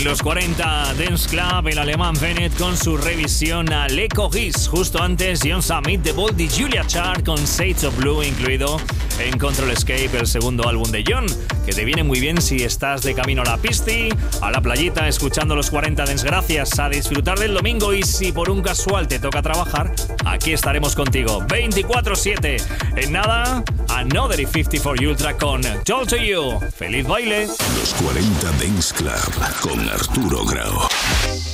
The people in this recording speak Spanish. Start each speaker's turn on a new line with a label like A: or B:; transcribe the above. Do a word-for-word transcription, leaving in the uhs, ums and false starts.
A: los cuarenta Dance Club, el alemán Bennett con su revisión a Le Corris. Justo antes, John Summit, The Bold y Julia Chart con Shades of Blue incluido en Control Escape, el segundo álbum de John, que te viene muy bien si estás de camino a la pisti, a la playita, escuchando los cuarenta Dance. Gracias, a disfrutar del domingo, y si por un casual te toca trabajar, aquí estaremos contigo veinticuatro siete. En nada, Another E cincuenta y cuatro Ultra con Told to You. ¡Feliz baile!
B: Los cuarenta Dance Club con Arturo Grau.